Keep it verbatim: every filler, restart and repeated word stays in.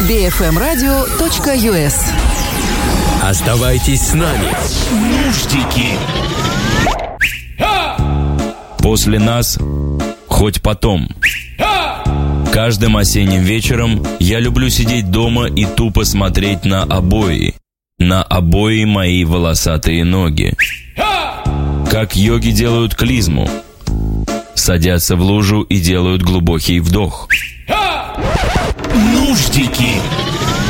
би эф эм радио точка ю эс. Оставайтесь с нами. Нуждики. После нас хоть потом. Каждым осенним вечером я люблю сидеть дома и тупо смотреть на обои. На обои мои волосатые ноги. Как йоги делают клизму. Садятся в лужу и делают глубокий вдох. Нуждики.